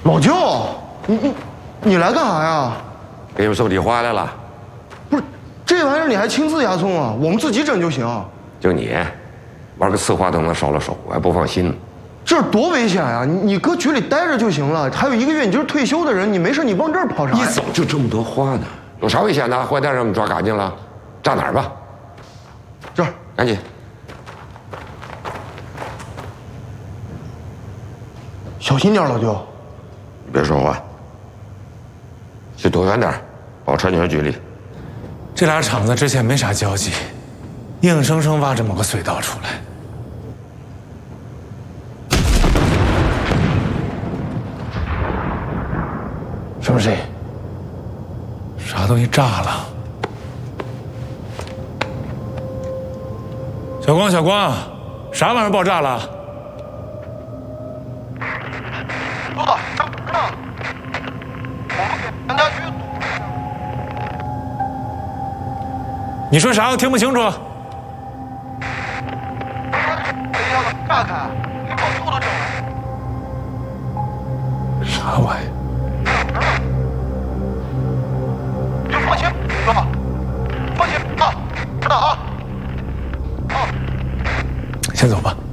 老舅，你来干啥呀？ 给你们送底花来了。 不是，这玩意儿你还亲自押送啊？我们自己整就行。 就你，玩个瓷花都能烧了手，我还不放心呢。 这多危险呀！你搁局里待着就行了，还有1个月，你就是退休的人，你没事你往这儿跑啥呀？ 你怎么就这么多花呢？有啥危险的？坏蛋让我们抓干净了，炸哪儿吧？ 这儿， 赶紧。 小心点，老舅。 你别说话，去躲远点，保持安全距离。 这俩厂子之前没啥交集，硬生生挖这么个隧道出来。什么声音？啥东西炸了？小光，小光，啥玩意儿爆炸了？ 哥，这不呢，我们给杨家驹。 你说啥？我听不清楚。 炸开，给老舅都整了。 啥玩意儿？ 你就放心，哥，放心啊，知道啊。 先走吧。